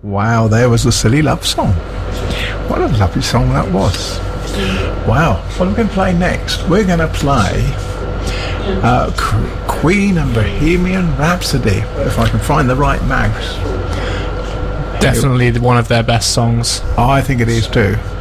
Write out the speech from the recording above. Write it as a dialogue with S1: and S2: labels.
S1: Wow, there was a silly love song. What a lovely song that was. Wow. What are we going to play next? We're going to play Queen and Bohemian Rhapsody, if I can find the right mouse.
S2: Definitely one of their best songs.
S1: I think it is too.